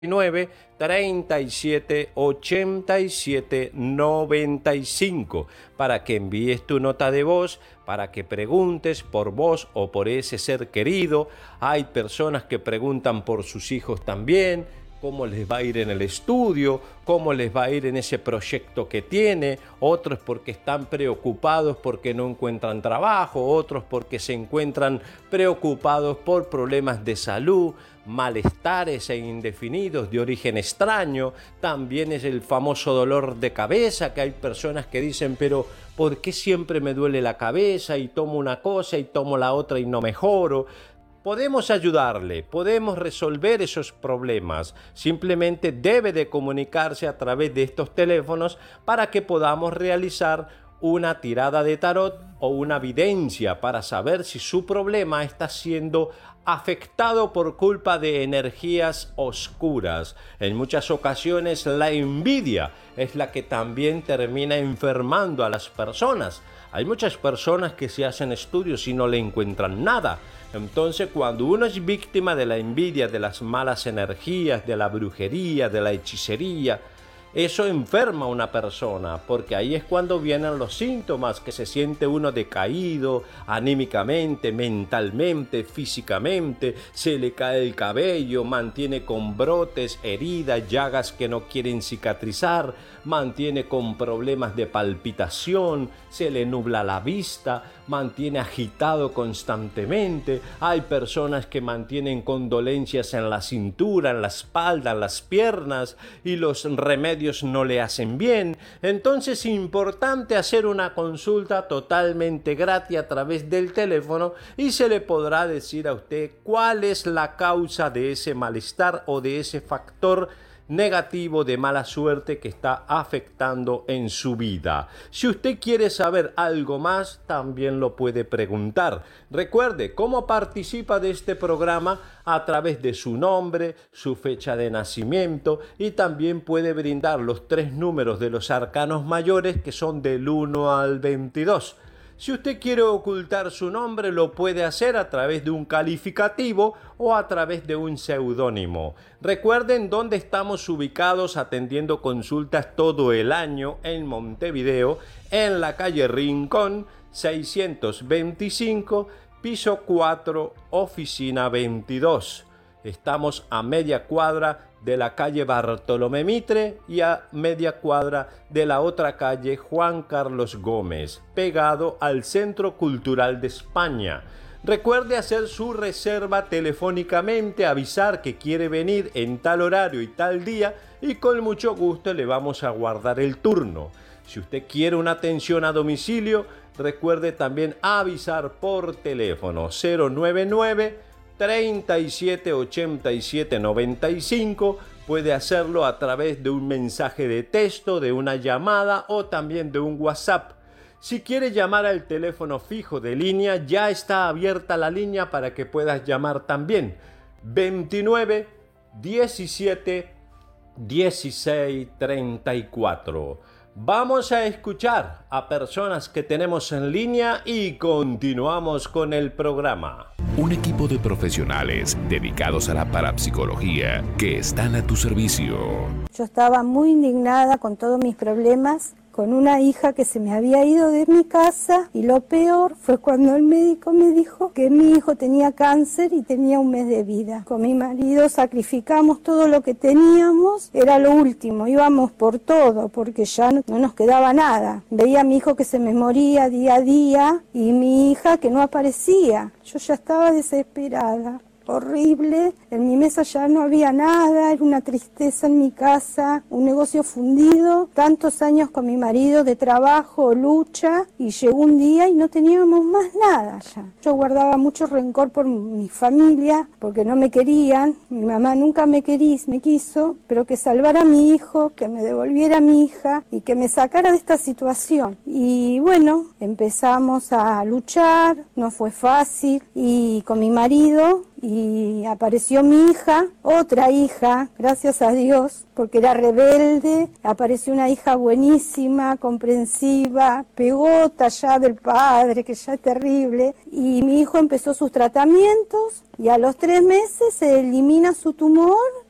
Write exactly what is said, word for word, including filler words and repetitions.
nueve, treinta y siete, ochenta y siete, noventa y cinco para que envíes tu nota de voz, para que preguntes por vos o por ese ser querido. Hay personas que preguntan por sus hijos también, cómo les va a ir en el estudio, cómo les va a ir en ese proyecto que tiene, otros porque están preocupados porque no encuentran trabajo, otros porque se encuentran preocupados por problemas de salud, malestares e indefinidos de origen extraño. También es el famoso dolor de cabeza, que hay personas que dicen, pero ¿por qué siempre me duele la cabeza y tomo una cosa y tomo la otra y no mejoro? Podemos ayudarle, podemos resolver esos problemas. Simplemente debe de comunicarse a través de estos teléfonos para que podamos realizar una tirada de tarot o una videncia para saber si su problema está siendo afectado por culpa de energías oscuras. En muchas ocasiones la envidia es la que también termina enfermando a las personas. Hay muchas personas que se hacen estudios y no le encuentran nada. Entonces, cuando uno es víctima de la envidia, de las malas energías, de la brujería, de la hechicería, eso enferma a una persona, porque ahí es cuando vienen los síntomas, que se siente uno decaído anímicamente, mentalmente, físicamente, se le cae el cabello, mantiene con brotes, heridas, llagas que no quieren cicatrizar, mantiene con problemas de palpitación, se le nubla la vista, mantiene agitado constantemente. Hay personas que mantienen con dolencias en la cintura, en la espalda, en las piernas, y los remedios no le hacen bien. Entonces es importante hacer una consulta totalmente gratis a través del teléfono y se le podrá decir a usted cuál es la causa de ese malestar o de ese factor negativo de mala suerte que está afectando en su vida. Si usted quiere saber algo más, también lo puede preguntar. Recuerde cómo participa de este programa a través de su nombre, su fecha de nacimiento, y también puede brindar los tres números de los arcanos mayores, que son del uno al veintidós. Si usted quiere ocultar su nombre, lo puede hacer a través de un calificativo o a través de un seudónimo. Recuerden dónde estamos ubicados atendiendo consultas todo el año en Montevideo, en la calle Rincón seiscientos veinticinco, piso cuatro, oficina veintidós. Estamos a media cuadra de la calle Bartolomé Mitre y a media cuadra de la otra calle Juan Carlos Gómez, pegado al Centro Cultural de España. Recuerde hacer su reserva telefónicamente, avisar que quiere venir en tal horario y tal día, y con mucho gusto le vamos a guardar el turno. Si usted quiere una atención a domicilio, recuerde también avisar por teléfono cero nueve nueve, treinta y siete, ochenta y siete, noventa y cinco. Puede hacerlo a través de un mensaje de texto, de una llamada o también de un WhatsApp. Si quiere llamar al teléfono fijo de línea, ya está abierta la línea para que puedas llamar también. veintinueve, diecisiete, dieciséis, treinta y cuatro. Vamos a escuchar a personas que tenemos en línea y continuamos con el programa. Un equipo de profesionales dedicados a la parapsicología que están a tu servicio. Yo estaba muy indignada con todos mis problemas, con una hija que se me había ido de mi casa, y lo peor fue cuando el médico me dijo que mi hijo tenía cáncer y tenía un mes de vida. Con mi marido sacrificamos todo lo que teníamos, era lo último, íbamos por todo porque ya no, no nos quedaba nada. Veía a mi hijo que se me moría día a día y mi hija que no aparecía. Yo ya estaba desesperada. Horrible, en mi mesa ya no había nada, era una tristeza en mi casa, un negocio fundido, tantos años con mi marido de trabajo, lucha, y llegó un día y no teníamos más nada ya. Yo guardaba mucho rencor por mi familia, porque no me querían, mi mamá nunca me quería, me quiso, pero que salvara a mi hijo, que me devolviera a mi hija y que me sacara de esta situación. Y bueno, empezamos a luchar, no fue fácil, y con mi marido, y apareció mi hija, otra hija, gracias a Dios, porque era rebelde, apareció una hija buenísima, comprensiva, pegota ya del padre, que ya es terrible, y mi hijo empezó sus tratamientos, y a los tres meses se elimina su tumor